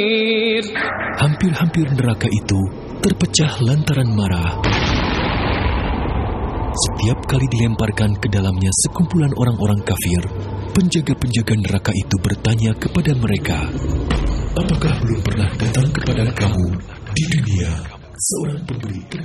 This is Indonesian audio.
Hampir-hampir neraka itu terpecah lantaran marah. Setiap kali dilemparkan ke dalamnya sekumpulan orang-orang kafir, penjaga-penjaga neraka itu bertanya kepada mereka, "Apakah belum pernah datang kepada kamu di dunia seorang pemberi